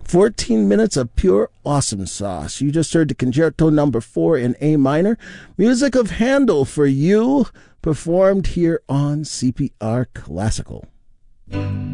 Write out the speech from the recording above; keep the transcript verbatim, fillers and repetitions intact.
fourteen minutes of pure awesome sauce. You just heard the Concerto Number Four in A minor, music of Handel for you, performed here on C P R Classical.